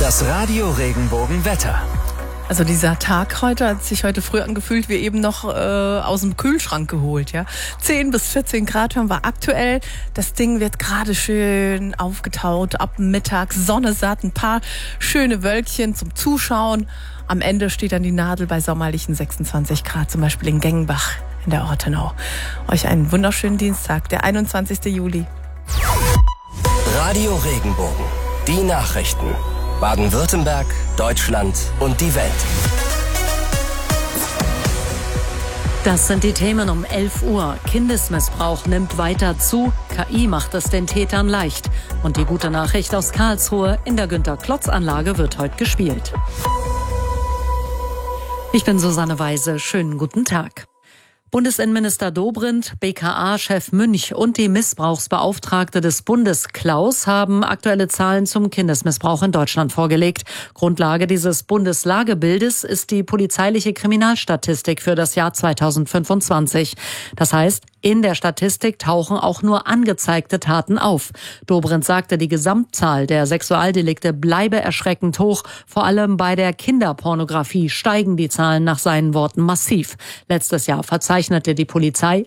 Das Radio Regenbogen Wetter. Also dieser Tag heute hat sich heute früh angefühlt wie eben noch aus dem Kühlschrank geholt. Ja? 10 bis 14 Grad haben wir aktuell. Das Ding wird gerade schön aufgetaut ab Mittag. Sonne satt, ein paar schöne Wölkchen zum Zuschauen. Am Ende steht dann die Nadel bei sommerlichen 26 Grad, zum Beispiel in Gengenbach in der Ortenau. Euch einen wunderschönen Dienstag, der 21. Juli. Radio Regenbogen. Die Nachrichten. Baden-Württemberg, Deutschland und die Welt. Das sind die Themen um 11 Uhr. Kindesmissbrauch nimmt weiter zu. KI macht es den Tätern leicht. Und die gute Nachricht aus Karlsruhe: in der Günter-Klotz-Anlage wird heute gespielt. Ich bin Susanne Weise. Schönen guten Tag. Bundesinnenminister Dobrindt, BKA-Chef Münch und die Missbrauchsbeauftragte des Bundes Klaus haben aktuelle Zahlen zum Kindesmissbrauch in Deutschland vorgelegt. Grundlage dieses Bundeslagebildes ist die polizeiliche Kriminalstatistik für das Jahr 2025. Das heißt, in der Statistik tauchen auch nur angezeigte Taten auf. Dobrindt sagte, die Gesamtzahl der Sexualdelikte bleibe erschreckend hoch. Vor allem bei der Kinderpornografie steigen die Zahlen nach seinen Worten massiv. Letztes Jahr verzeichnete die Polizei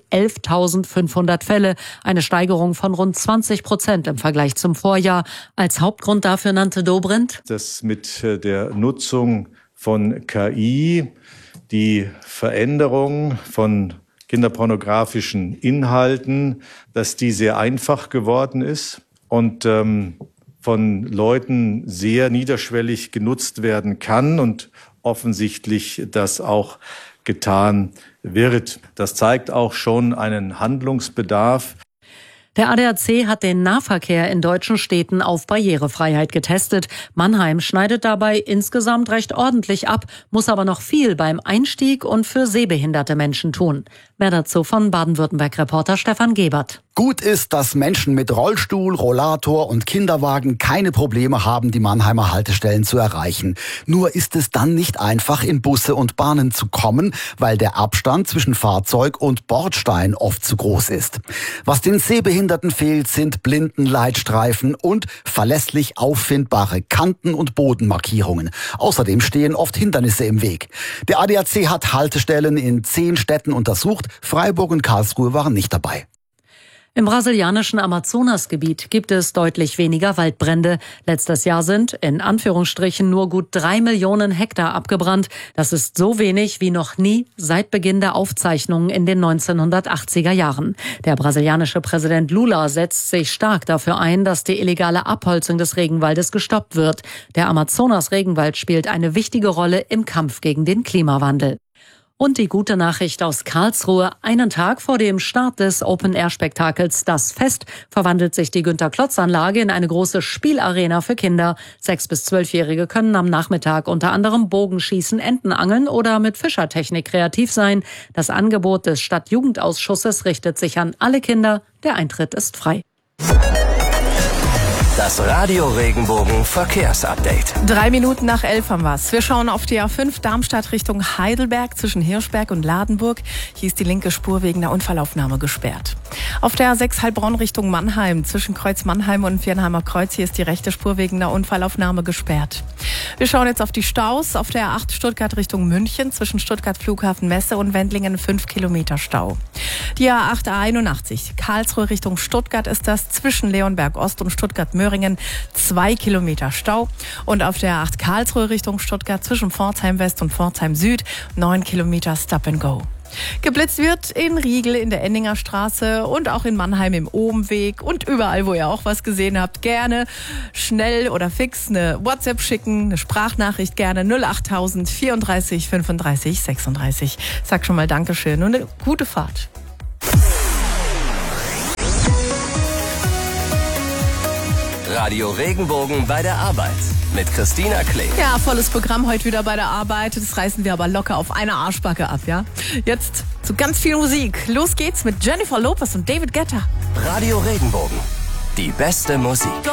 11.500 Fälle, eine Steigerung von rund 20% im Vergleich zum Vorjahr. Als Hauptgrund dafür nannte Dobrindt: dass mit der Nutzung von KI die Veränderung von kinderpornografischen Inhalten, dass die sehr einfach geworden ist und von Leuten sehr niederschwellig genutzt werden kann und offensichtlich das auch getan wird. Das zeigt auch schon einen Handlungsbedarf. Der ADAC hat den Nahverkehr in deutschen Städten auf Barrierefreiheit getestet. Mannheim schneidet dabei insgesamt recht ordentlich ab, muss aber noch viel beim Einstieg und für sehbehinderte Menschen tun. Mehr dazu von Baden-Württemberg-Reporter Stefan Gebert. Gut ist, dass Menschen mit Rollstuhl, Rollator und Kinderwagen keine Probleme haben, die Mannheimer Haltestellen zu erreichen. Nur ist es dann nicht einfach, in Busse und Bahnen zu kommen, weil der Abstand zwischen Fahrzeug und Bordstein oft zu groß ist. Was den Sehbehinderten fehlt, sind Blindenleitstreifen und verlässlich auffindbare Kanten- und Bodenmarkierungen. Außerdem stehen oft Hindernisse im Weg. Der ADAC hat Haltestellen in 10 Städten untersucht. Freiburg und Karlsruhe waren nicht dabei. Im brasilianischen Amazonasgebiet gibt es deutlich weniger Waldbrände. Letztes Jahr sind, in Anführungsstrichen, nur gut 3 Millionen Hektar abgebrannt. Das ist so wenig wie noch nie seit Beginn der Aufzeichnungen in den 1980er Jahren. Der brasilianische Präsident Lula setzt sich stark dafür ein, dass die illegale Abholzung des Regenwaldes gestoppt wird. Der Amazonas-Regenwald spielt eine wichtige Rolle im Kampf gegen den Klimawandel. Und die gute Nachricht aus Karlsruhe: einen Tag vor dem Start des Open-Air-Spektakels Das Fest verwandelt sich die Günter-Klotz-Anlage in eine große Spielarena für Kinder. 6- bis 12-Jährige können am Nachmittag unter anderem Bogenschießen, Entenangeln oder mit Fischertechnik kreativ sein. Das Angebot des Stadtjugendausschusses richtet sich an alle Kinder. Der Eintritt ist frei. Das Radio Regenbogen Verkehrsupdate. 3 Minuten nach 11 haben wir's. Wir schauen auf die A5 Darmstadt Richtung Heidelberg zwischen Hirschberg und Ladenburg. Hier ist die linke Spur wegen der Unfallaufnahme gesperrt. Auf der A6 Heilbronn Richtung Mannheim zwischen Kreuz Mannheim und Viernheimer Kreuz. Hier ist die rechte Spur wegen der Unfallaufnahme gesperrt. Wir schauen jetzt auf die Staus. Auf der A8 Stuttgart Richtung München zwischen Stuttgart Flughafen Messe und Wendlingen 5 Kilometer Stau. Die A8 A81 Karlsruhe Richtung Stuttgart ist das zwischen Leonberg Ost und Stuttgart-Möhringen 2 Kilometer Stau. Und auf der A8 Karlsruhe Richtung Stuttgart zwischen Pforzheim West und Pforzheim Süd 9 Kilometer Stop and Go. Geblitzt wird in Riegel in der Endinger Straße und auch in Mannheim im Obenweg und überall, wo ihr auch was gesehen habt. Gerne schnell oder fix eine WhatsApp schicken, eine Sprachnachricht gerne 08000 34 35 36. Sag schon mal Dankeschön und eine gute Fahrt. Radio Regenbogen bei der Arbeit mit Christina Klee. Ja, volles Programm heute wieder bei der Arbeit. Das reißen wir aber locker auf eine Arschbacke ab, ja? Jetzt zu ganz viel Musik. Los geht's mit Jennifer Lopez und David Guetta. Radio Regenbogen. Die beste Musik.